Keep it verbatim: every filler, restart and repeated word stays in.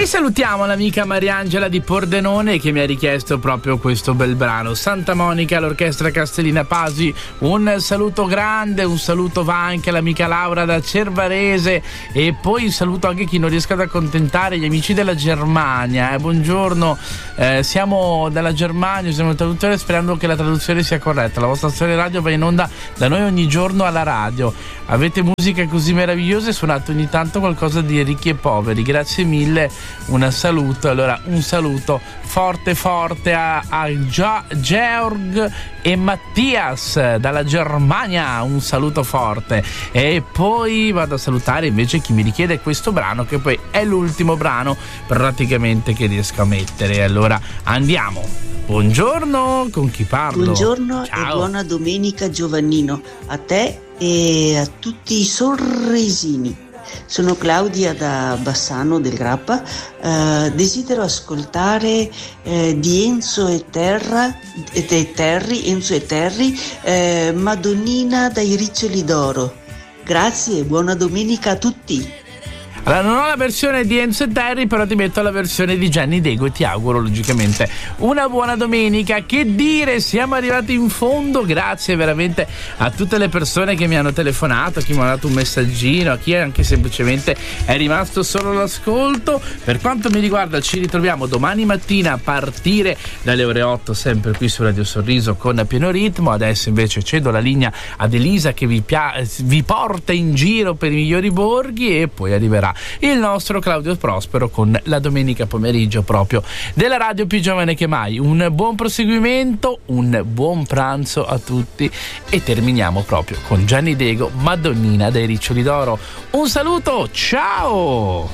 salutiamo l'amica Mariangela di Pordenone che mi ha richiesto proprio questo bel brano. Santa Monica, l'orchestra Castellina Pasi, un saluto grande, un saluto va anche all'amica Laura da Cervarese e poi saluto anche chi non riesco ad accontentare, gli amici della Germania. Eh, buongiorno, eh, siamo dalla Germania, siamo in traduzione sperando che la traduzione sia corretta. La vostra storia radio va in onda da noi ogni giorno alla radio. Avete musica così meravigliosa e suonate ogni tanto qualcosa di ricchi e poveri. Grazie mille, un saluto. Allora, un saluto forte forte a, a Gia, Georg e Mattias dalla Germania, un saluto forte. E poi vado a salutare invece chi mi richiede questo brano, che poi è l'ultimo brano praticamente che riesco a mettere. Allora andiamo. Buongiorno, con chi parlo? Buongiorno. Ciao. E buona domenica Giovannino, a te e a tutti i sorresini. Sono Claudia da Bassano del Grappa. Eh, desidero ascoltare eh, di Enzo e Terra e e Terri, Enzo e Terri, eh, Madonnina dai Riccioli d'Oro. Grazie e buona domenica a tutti. Allora, non ho la versione di Enzo e Terry, però ti metto la versione di Gianni Dego e ti auguro logicamente una buona domenica. Che dire, siamo arrivati in fondo. Grazie veramente a tutte le persone che mi hanno telefonato, a chi mi ha dato un messaggino, a chi anche semplicemente è rimasto solo all'ascolto. Per quanto mi riguarda ci ritroviamo domani mattina a partire dalle ore otto, sempre qui su Radio Sorriso con Pieno Ritmo. Adesso invece cedo la linea ad Elisa che vi, pia- vi porta in giro per i migliori borghi e poi arriverà il nostro Claudio Prospero con la domenica pomeriggio proprio della radio più giovane che mai. Un buon proseguimento, un buon pranzo a tutti e terminiamo proprio con Gianni Dego, Madonnina dei Riccioli d'Oro. Un saluto, ciao!